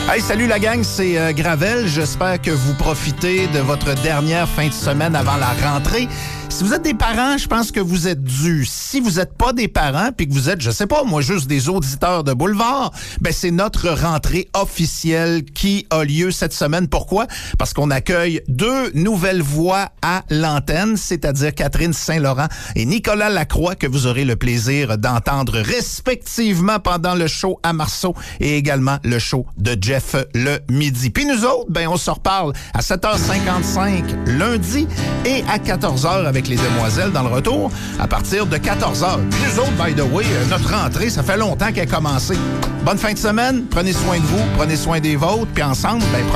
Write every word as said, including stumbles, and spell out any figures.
Hey, salut la gang, c'est euh, Gravel. J'espère que vous profitez de votre dernière fin de semaine avant la rentrée. Si vous êtes des parents, je pense que vous êtes dus. Si vous n'êtes pas des parents, puis que vous êtes, je sais pas, moi, juste des auditeurs de Boulevard, ben c'est notre rentrée officielle qui a lieu cette semaine. Pourquoi? Parce qu'on accueille deux nouvelles voix à l'antenne, c'est-à-dire Catherine Saint-Laurent et Nicolas Lacroix, que vous aurez le plaisir d'entendre respectivement pendant le show à Marceau et également le show de Jeff le midi. Puis nous autres, ben on se reparle à sept heures cinquante-cinq lundi et à quatorze heures avec les demoiselles dans le retour à partir de quatorze heures. Puis nous autres, by the way, notre rentrée, ça fait longtemps qu'elle a commencé. Bonne fin de semaine, prenez soin de vous, prenez soin des vôtres, puis ensemble, ben